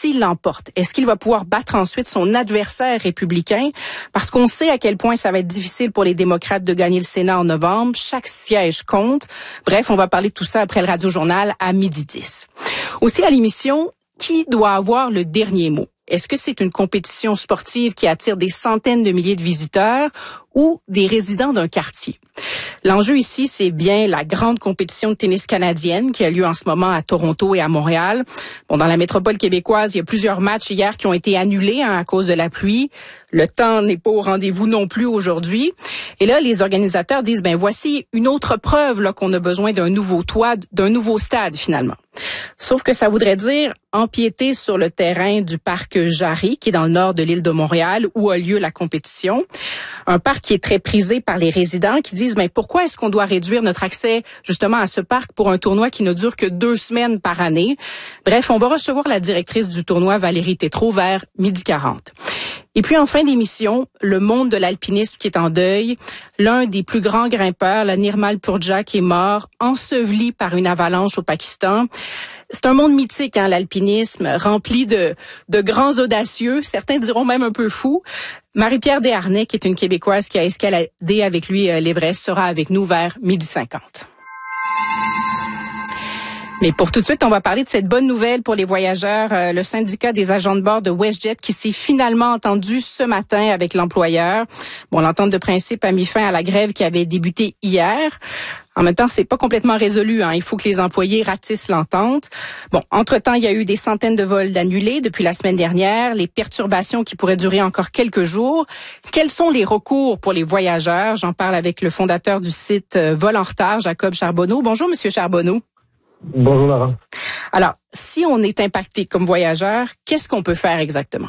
s'il l'emporte, est-ce qu'il va pouvoir battre ensuite son adversaire républicain? Parce qu'on sait à quel point ça va être difficile pour les démocrates de gagner le Sénat en novembre. Chaque siège compte. Bref, on va parler de tout ça après le Radio-Journal à 12h10. Aussi à l'émission, qui doit avoir le dernier mot? Est-ce que c'est une compétition sportive qui attire des centaines de milliers de visiteurs ou des résidents d'un quartier? L'enjeu ici, c'est bien la grande compétition de tennis canadienne qui a lieu en ce moment à Toronto et à Montréal. Bon, dans la métropole québécoise, il y a plusieurs matchs hier qui ont été annulés à cause de la pluie. Le temps n'est pas au rendez-vous non plus aujourd'hui. Et là, les organisateurs disent, voici une autre preuve là qu'on a besoin d'un nouveau toit, d'un nouveau stade finalement. Sauf que ça voudrait dire empiéter sur le terrain du parc Jarry, qui est dans le nord de l'île de Montréal, où a lieu la compétition. Un parc qui est très prisé par les résidents qui disent, pourquoi est-ce qu'on doit réduire notre accès justement à ce parc pour un tournoi qui ne dure que 2 semaines par année? Bref, on va recevoir la directrice du tournoi, Valérie Tétrault, vers 12h40. Et puis, en fin d'émission, le monde de l'alpinisme qui est en deuil. L'un des plus grands grimpeurs, la Nirmal Purja, qui est mort, enseveli par une avalanche au Pakistan. C'est un monde mythique, l'alpinisme, rempli de grands audacieux, certains diront même un peu fous. Marie-Pierre Desharnais, qui est une Québécoise qui a escaladé avec lui l'Everest, sera avec nous vers 12h50. Mais pour tout de suite, on va parler de cette bonne nouvelle pour les voyageurs. Le syndicat des agents de bord de WestJet qui s'est finalement entendu ce matin avec l'employeur. Bon, l'entente de principe a mis fin à la grève qui avait débuté hier. En même temps, c'est pas complètement résolu. Il faut que les employés ratissent l'entente. Bon, entre-temps, il y a eu des centaines de vols d'annulés depuis la semaine dernière, les perturbations qui pourraient durer encore quelques jours. Quels sont les recours pour les voyageurs? J'en parle avec le fondateur du site Vol en retard, Jacob Charbonneau. Bonjour, Monsieur Charbonneau. Bonjour, Laurent. Alors, si on est impacté comme voyageur, qu'est-ce qu'on peut faire exactement?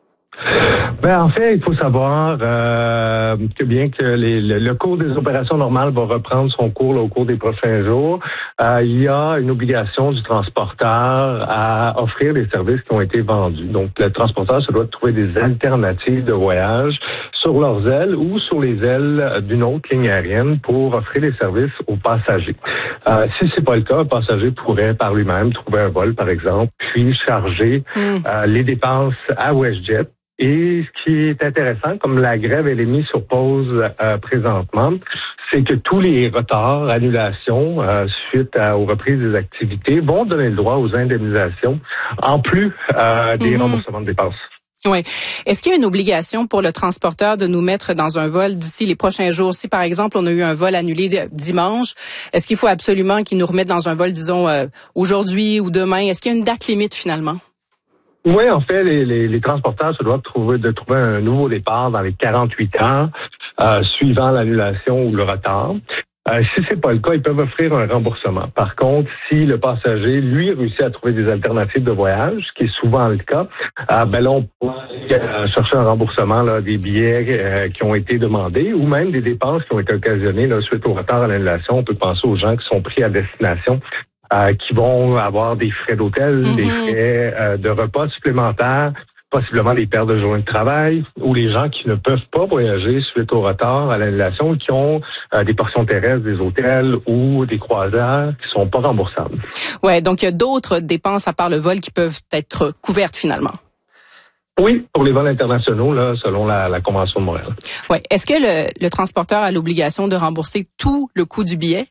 En fait, il faut savoir que bien que le cours des opérations normales va reprendre son cours au cours des prochains jours, il y a une obligation du transporteur à offrir des services qui ont été vendus. Donc, le transporteur se doit trouver des alternatives de voyage sur leurs ailes ou sur les ailes d'une autre ligne aérienne pour offrir des services aux passagers. Si c'est pas le cas, un passager pourrait par lui-même trouver un vol, par exemple, puis charger les dépenses à WestJet. Et ce qui est intéressant, comme la grève elle est mise sur pause présentement, c'est que tous les retards, annulations suite aux reprises des activités vont donner le droit aux indemnisations, en plus des remboursements de dépenses. Oui. Est-ce qu'il y a une obligation pour le transporteur de nous mettre dans un vol d'ici les prochains jours? Si, par exemple, on a eu un vol annulé dimanche, est-ce qu'il faut absolument qu'il nous remette dans un vol, disons, aujourd'hui ou demain? Est-ce qu'il y a une date limite, finalement? Oui, en fait, les transporteurs se doivent trouver un nouveau départ dans les 48 heures suivant l'annulation ou le retard. Si c'est pas le cas, ils peuvent offrir un remboursement. Par contre, si le passager, lui, réussit à trouver des alternatives de voyage, ce qui est souvent le cas, là, on pourra chercher un remboursement des billets qui ont été demandés ou même des dépenses qui ont été occasionnées suite au retard à l'annulation. On peut penser aux gens qui sont pris à destination, qui vont avoir des frais d'hôtel, des frais de repas supplémentaires, possiblement des pertes de journées de travail, ou les gens qui ne peuvent pas voyager suite au retard à l'annulation, qui ont des portions terrestres, des hôtels ou des croisières qui sont pas remboursables. Ouais, donc il y a d'autres dépenses à part le vol qui peuvent être couvertes finalement. Oui, pour les vols internationaux, là, selon la Convention de Montréal. Ouais. Est-ce que le transporteur a l'obligation de rembourser tout le coût du billet?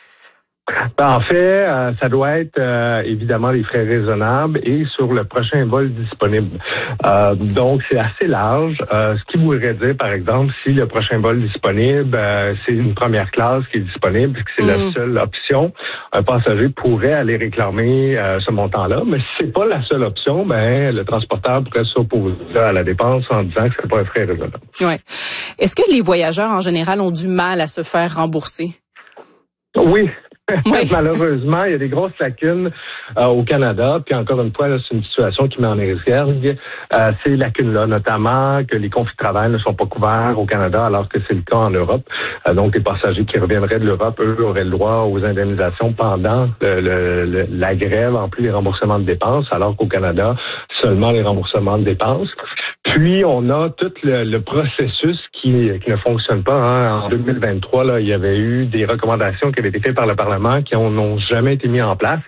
En fait, ça doit être évidemment des frais raisonnables et sur le prochain vol disponible. Donc, c'est assez large. Ce qui voudrait dire, par exemple, si le prochain vol disponible, c'est une première classe qui est disponible, puisque c'est la seule option, un passager pourrait aller réclamer ce montant-là. Mais si c'est pas la seule option, le transporteur pourrait s'opposer à la dépense en disant que c'est pas un frais raisonnable. Ouais. Est-ce que les voyageurs en général ont du mal à se faire rembourser? Oui. Oui. Malheureusement, il y a des grosses lacunes au Canada. Puis encore une fois, là, c'est une situation qui met en exergue ces lacunes-là, notamment que les conflits de travail ne sont pas couverts au Canada alors que c'est le cas en Europe. Donc, les passagers qui reviendraient de l'Europe, eux, auraient le droit aux indemnisations pendant la grève, en plus des remboursements de dépenses, alors qu'au Canada, seulement les remboursements de dépenses. Puis, on a tout le processus qui ne fonctionne pas. En 2023, là, il y avait eu des recommandations qui avaient été faites par le Parlement qui n'ont jamais été mises en place.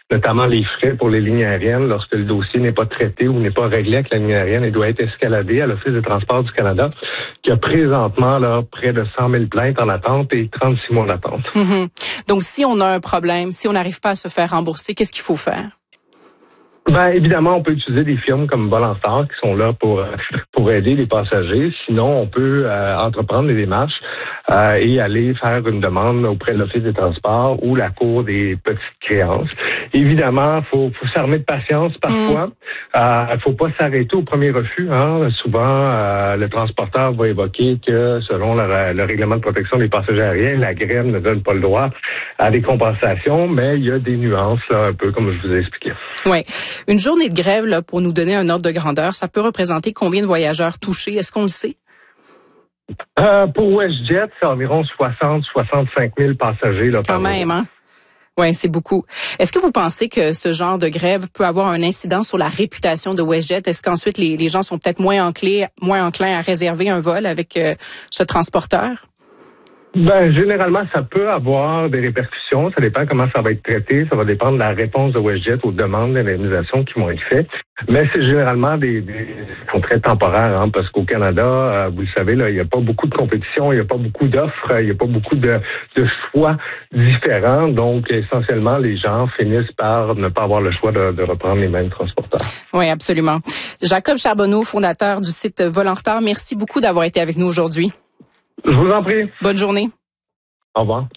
notamment les frais pour les lignes aériennes lorsque le dossier n'est pas traité ou n'est pas réglé avec la ligne aérienne et doit être escaladé à l'Office des transports du Canada, qui a présentement là près de 100 000 plaintes en attente et 36 mois d'attente. Donc, si on a un problème, si on n'arrive pas à se faire rembourser, qu'est-ce qu'il faut faire? Ben évidemment, on peut utiliser des firmes comme Volantar qui sont là pour aider les passagers. Sinon, on peut entreprendre des démarches et aller faire une demande auprès de l'Office des transports ou la Cour des petites créances. Évidemment, faut s'armer de patience parfois. Faut pas s'arrêter au premier refus. Souvent, le transporteur va évoquer que selon le règlement de protection des passagers aériens, la grève ne donne pas le droit à des compensations, mais il y a des nuances, là, un peu comme je vous ai expliqué. Oui. Une journée de grève, là, pour nous donner un ordre de grandeur, ça peut représenter combien de voyageurs touchés? Est-ce qu'on le sait? Pour WestJet, c'est environ 60-65 000 passagers. Là, quand même, hein? Oui, c'est beaucoup. Est-ce que vous pensez que ce genre de grève peut avoir un incident sur la réputation de WestJet? Est-ce qu'ensuite les gens sont peut-être moins enclins à réserver un vol avec ce transporteur? Ben, généralement, ça peut avoir des répercussions. Ça dépend comment ça va être traité. Ça va dépendre de la réponse de WestJet aux demandes d'indemnisation qui vont être faites. Mais c'est généralement des sont très temporaires, parce qu'au Canada, vous le savez, là, il n'y a pas beaucoup de compétition, il n'y a pas beaucoup d'offres, il n'y a pas beaucoup de choix différents. Donc, essentiellement, les gens finissent par ne pas avoir le choix de reprendre les mêmes transporteurs. Oui, absolument. Jacob Charbonneau, fondateur du site Volantar, merci beaucoup d'avoir été avec nous aujourd'hui. Je vous en prie. Bonne journée. Au revoir.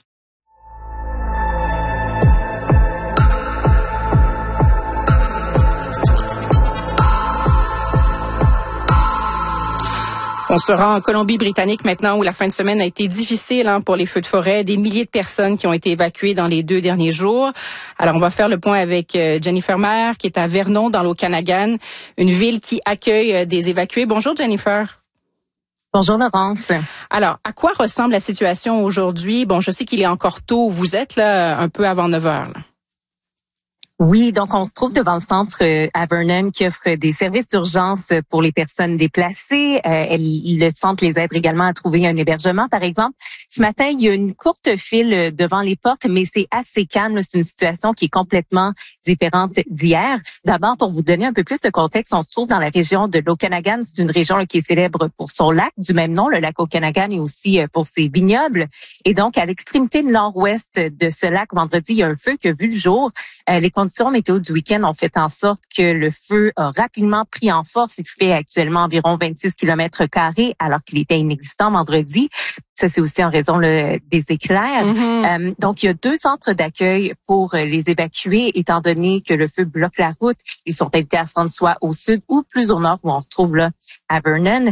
On se rend en Colombie-Britannique maintenant où la fin de semaine a été difficile pour les feux de forêt. Des milliers de personnes qui ont été évacuées dans les 2 derniers jours. Alors, on va faire le point avec Jennifer Maher qui est à Vernon dans l'Okanagan, une ville qui accueille des évacués. Bonjour Jennifer. Bonjour Laurence. Alors, à quoi ressemble la situation aujourd'hui? Bon, je sais qu'il est encore tôt où vous êtes, là, un peu avant 9 heures. Là. Oui, donc on se trouve devant le centre à Vernon qui offre des services d'urgence pour les personnes déplacées. Le centre les aide également à trouver un hébergement, par exemple. Ce matin, il y a une courte file devant les portes, mais c'est assez calme. C'est une situation qui est complètement différente d'hier. D'abord, pour vous donner un peu plus de contexte, on se trouve dans la région de l'Okanagan. C'est une région qui est célèbre pour son lac du même nom, le lac Okanagan, et aussi pour ses vignobles. Et donc, à l'extrémité nord-ouest de ce lac, vendredi, il y a un feu qui a vu le jour. Les conditions météo du week-end ont fait en sorte que le feu a rapidement pris en force. Il fait actuellement environ 26 km² alors qu'il était inexistant vendredi. Ça, c'est aussi en raison des éclairs. Donc, il y a 2 centres d'accueil pour les évacués, étant donné que le feu bloque la route. Ils sont invités à se rendre soit au sud ou plus au nord, où on se trouve là à Vernon.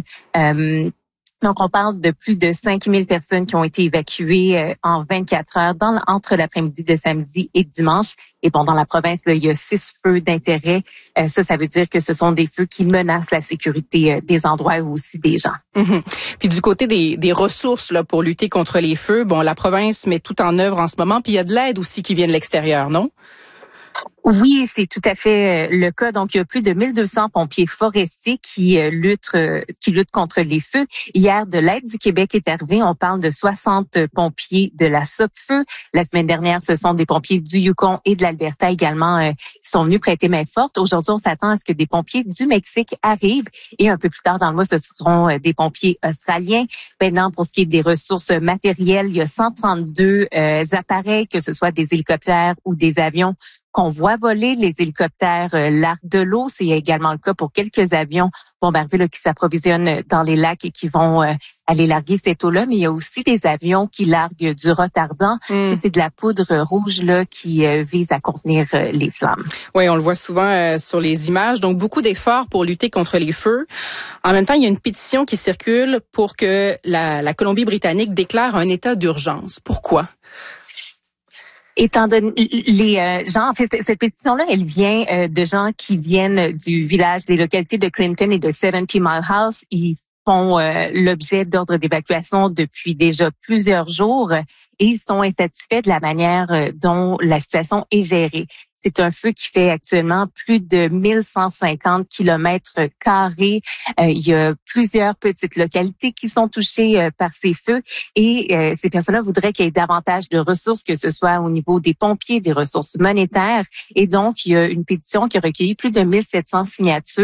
Donc, on parle de plus de 5000 personnes qui ont été évacuées en 24 heures entre l'après-midi de samedi et dimanche. Et bon, dans la province, là, il y a 6 feux d'intérêt. Ça veut dire que ce sont des feux qui menacent la sécurité des endroits ou aussi des gens. Puis du côté des ressources là pour lutter contre les feux, bon, la province met tout en œuvre en ce moment. Puis il y a de l'aide aussi qui vient de l'extérieur, non? Oui, c'est tout à fait le cas. Donc, il y a plus de 1200 pompiers forestiers qui luttent contre les feux. Hier, de l'aide du Québec est arrivé. On parle de 60 pompiers de la Sopfeu. La semaine dernière, ce sont des pompiers du Yukon et de l'Alberta également qui sont venus prêter main forte. Aujourd'hui, on s'attend à ce que des pompiers du Mexique arrivent. Et un peu plus tard dans le mois, ce seront des pompiers australiens. Maintenant, pour ce qui est des ressources matérielles, il y a 132 appareils, que ce soit des hélicoptères ou des avions, qu'on voit voler. Les hélicoptères larguent de l'eau. C'est également le cas pour quelques avions bombardiers là, qui s'approvisionnent dans les lacs et qui vont aller larguer cette eau-là. Mais il y a aussi des avions qui larguent du retardant. C'est de la poudre rouge là qui vise à contenir les flammes. Oui, on le voit souvent sur les images. Donc, beaucoup d'efforts pour lutter contre les feux. En même temps, il y a une pétition qui circule pour que la Colombie-Britannique déclare un état d'urgence. Pourquoi? Étant donné les gens, en fait, cette pétition-là, elle vient de gens qui viennent du village, des localités de Clinton et de 70 Mile House. Ils font l'objet d'ordres d'évacuation depuis déjà plusieurs jours et sont insatisfaits de la manière dont la situation est gérée. C'est un feu qui fait actuellement plus de 1150 kilomètres carrés. Il y a plusieurs petites localités qui sont touchées par ces feux et ces personnes-là voudraient qu'il y ait davantage de ressources, que ce soit au niveau des pompiers, des ressources monétaires. Et donc, il y a une pétition qui a recueilli plus de 1700 signatures